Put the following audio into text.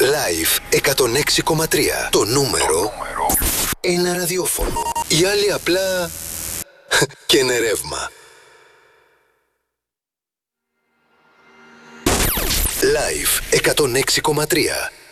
Live 106,3. Το νούμερο ένα ραδιόφωνο. Οι άλλοι απλά καίνε ρεύμα. Live 106,3.